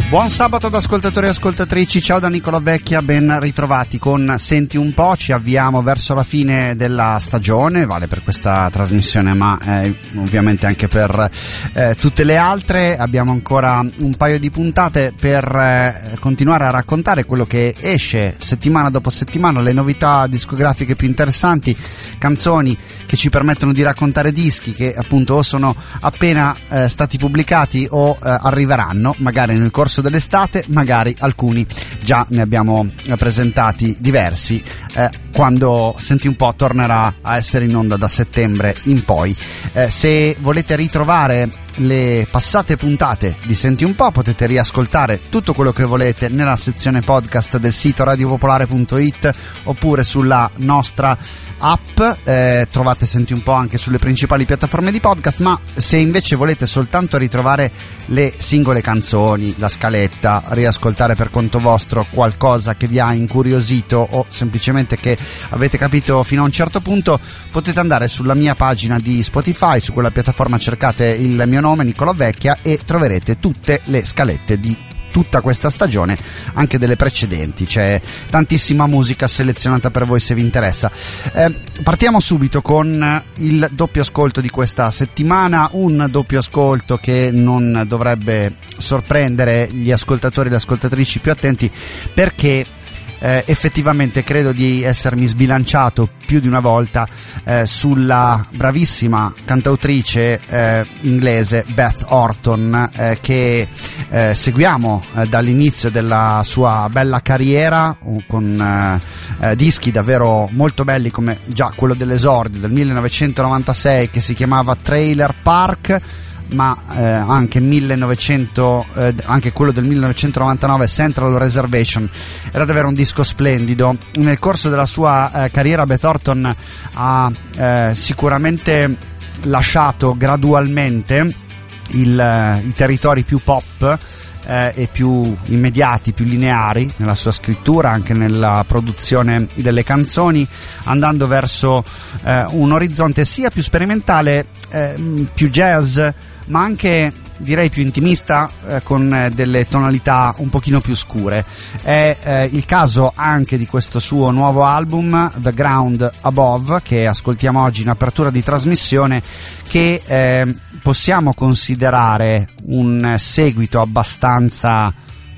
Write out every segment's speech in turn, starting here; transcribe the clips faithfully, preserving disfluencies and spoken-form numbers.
Buon sabato ad ascoltatori e ascoltatrici, ciao da Nicola Vecchia, ben ritrovati con Senti un po'. Ci avviamo verso la fine della stagione, vale per questa trasmissione ma eh, ovviamente anche per eh, tutte le altre. Abbiamo ancora un paio di puntate per eh, continuare a raccontare quello che esce settimana dopo settimana, le novità discografiche più interessanti, canzoni che ci permettono di raccontare dischi che appunto o sono appena eh, stati pubblicati o eh, arriveranno magari nel corso dell'estate, magari alcuni già ne abbiamo presentati diversi eh, quando Senti un po' tornerà a essere in onda da settembre in poi. Eh, se volete ritrovare le passate puntate di Senti un po', potete riascoltare tutto quello che volete nella sezione podcast del sito radiopopolare punto it oppure sulla nostra app. Eh, trovate Senti un po' anche sulle principali piattaforme di podcast, ma se invece volete soltanto ritrovare le singole canzoni, la scaletta, riascoltare per conto vostro qualcosa che vi ha incuriosito o semplicemente che avete capito fino a un certo punto, potete andare sulla mia pagina di Spotify, su quella piattaforma cercate il mio nome, Nicola Vecchia, e troverete tutte le scalette di tutta questa stagione, anche delle precedenti. C'è tantissima musica selezionata per voi se vi interessa. Eh, partiamo subito con il doppio ascolto di questa settimana, un doppio ascolto che non dovrebbe sorprendere gli ascoltatori e le ascoltatrici più attenti, perché Eh, effettivamente credo di essermi sbilanciato più di una volta eh, sulla bravissima cantautrice eh, inglese Beth Orton, eh, che eh, seguiamo eh, dall'inizio della sua bella carriera con eh, eh, dischi davvero molto belli, come già quello dell'esordio del millenovecentonovantasei che si chiamava Trailer Park, ma eh, anche millenovecento eh, anche quello del millenovecentonovantanove, Central Reservation, era davvero un disco splendido. Nel corso della sua eh, carriera Beth Orton ha eh, sicuramente lasciato gradualmente il, eh, i territori più pop eh, e più immediati, più lineari nella sua scrittura, anche nella produzione delle canzoni, andando verso eh, un orizzonte sia più sperimentale, eh, più jazz, ma anche direi più intimista, eh, con eh, delle tonalità un pochino più scure. È eh, il caso anche di questo suo nuovo album The Ground Above, che ascoltiamo oggi in apertura di trasmissione, che eh, possiamo considerare un seguito abbastanza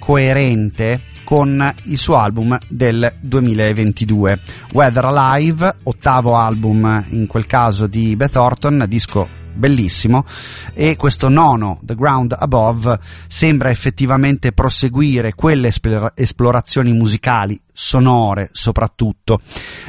coerente con il suo album del duemilaventidue, Weather Alive, ottavo album in quel caso di Beth Orton, disco bellissimo, e questo nono, The Ground Above, sembra effettivamente proseguire quelle esplora- esplorazioni musicali, sonore soprattutto.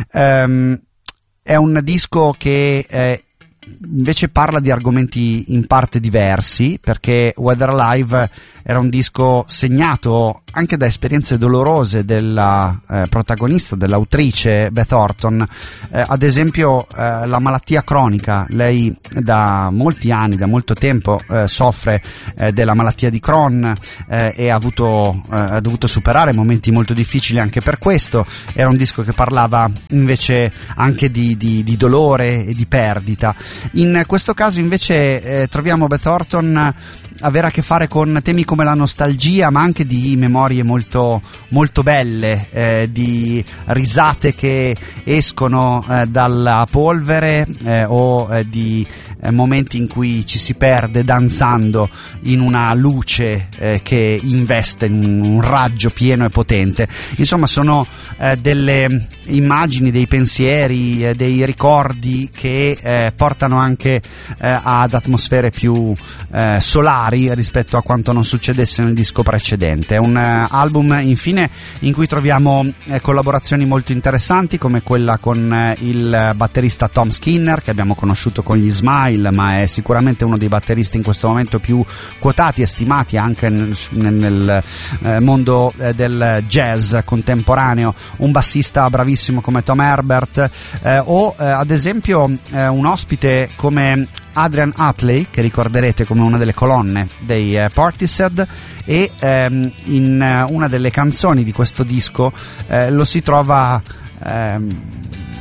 Um, è un disco che eh, invece parla di argomenti in parte diversi, perché Weather Alive era un disco segnato anche da esperienze dolorose della eh, protagonista, dell'autrice Beth Orton, eh, ad esempio eh, la malattia cronica. Lei da molti anni, da molto tempo eh, soffre eh, della malattia di Crohn eh, e ha avuto eh, ha dovuto superare momenti molto difficili anche per questo. Era un disco che parlava invece anche di, di, di dolore e di perdita. In questo caso invece eh, troviamo Beth Orton avere a che fare con temi come la nostalgia, ma anche di memorie molto molto belle, eh, di risate che escono eh, dalla polvere eh, o eh, di eh, momenti in cui ci si perde danzando in una luce eh, che investe in un raggio pieno e potente. Insomma, sono eh, delle immagini, dei pensieri, eh, dei ricordi che eh, portano anche eh, ad atmosfere più eh, solari rispetto a quanto non succedesse nel disco precedente. È un uh, album infine in cui troviamo eh, collaborazioni molto interessanti, come quella con eh, il batterista Tom Skinner, che abbiamo conosciuto con gli Smile, ma è sicuramente uno dei batteristi in questo momento più quotati e stimati anche nel, nel eh, mondo eh, del jazz contemporaneo. Un bassista bravissimo come Tom Herbert, eh, o eh, ad esempio eh, un ospite come Adrian Utley, che ricorderete come una delle colonne dei eh, Portishead, e ehm, in eh, una delle canzoni di questo disco eh, lo si trova ehm,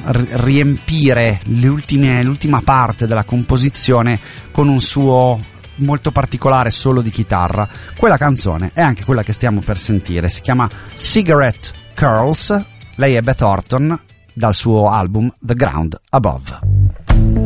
riempire le ultime, l'ultima parte della composizione con un suo molto particolare solo di chitarra. Quella canzone è anche quella che stiamo per sentire, si chiama Cigarette Curls, lei è Beth Orton, dal suo album The Ground Above.